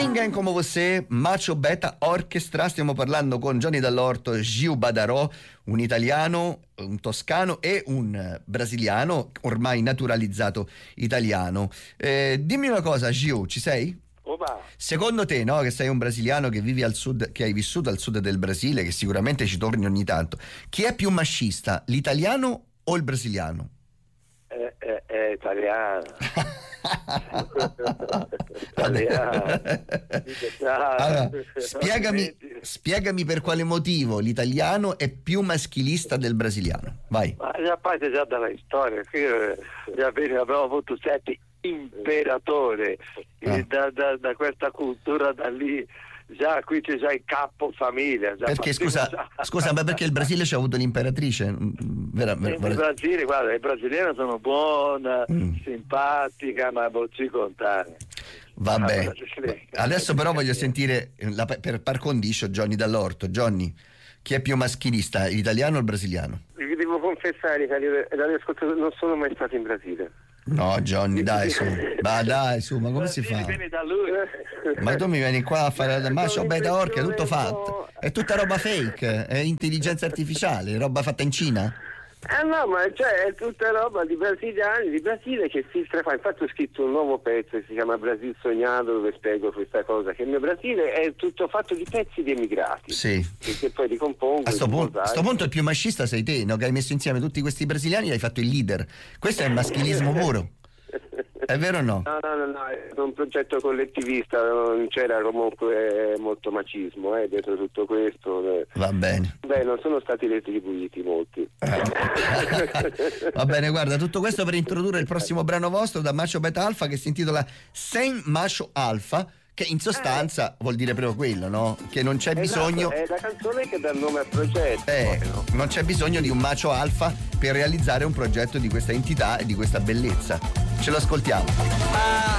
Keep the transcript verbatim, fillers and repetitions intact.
Ninguém come você, Macho Beta Orchestra. Stiamo parlando con Johnny Dall'Orto, Gil Badarò, un italiano, un toscano e un brasiliano ormai naturalizzato italiano. Eh, dimmi una cosa, Gil, ci sei? Opa. Secondo te, no, che sei un brasiliano che vivi al sud, che hai vissuto al sud del Brasile, che sicuramente ci torni ogni tanto, chi è più mascista, l'italiano o il brasiliano? È, è, è italiano. italiano. Allora, spiegami, spiegami per quale motivo l'italiano è più maschilista del brasiliano. Vai. Ma già parte già dalla storia, qui già bene, abbiamo avuto sette imperatori Ah. da, da, da questa cultura da lì. Già qui c'è già il capo famiglia. Già Perché scusa, già. scusa, ma perché il Brasile c'ha avuto l'imperatrice? Vera, vera, In vera- Brasile, guarda, i brasiliani sono buona, Mm. simpatica, ma non ci contare. Va Ah, bene. Brasile. Adesso però voglio sentire la, per par condicio Johnny Dall'Orto. Johnny, chi è più maschilista, l'italiano o il brasiliano? Vi devo confessare, cari radioascoltatori, non sono mai stato in Brasile. No, Johnny, dai su. Ma dai su, ma come si Brasile fa? viene da lui. Ma tu mi vieni qua a fare la Macho Ho Beta Orchestra, è tutto l'impressione fatto. È tutta roba fake, è intelligenza artificiale, roba fatta in Cina. Ah no, ma cioè è tutta roba di brasiliani, di Brasile che filtra qua. Infatti ho scritto un nuovo pezzo che si chiama Brasil Sognato, dove spiego questa cosa, che il mio Brasile è tutto fatto di pezzi di emigrati. Sì. Che, che poi ricompongo. A sto, in punto, a sto mosaico. punto il più mascista sei te, no? Che hai messo insieme tutti questi brasiliani e hai fatto il leader. Questo è il maschilismo puro. È vero o no? No, no, no, no, è un progetto collettivista, non c'era comunque molto macismo eh, dietro tutto questo. eh. Va bene. Beh, non sono stati retribuiti molti. Va bene, guarda, tutto questo per introdurre il prossimo brano vostro da Macho Beta Alpha, che si intitola Sem Macho Alpha, che in sostanza vuol dire proprio quello, no? Che non c'è bisogno... Esatto, è la canzone che dà il nome al progetto. Eh, poi, no? non c'è bisogno di un macho alfa per realizzare un progetto di questa entità e di questa bellezza. Ce lo ascoltiamo.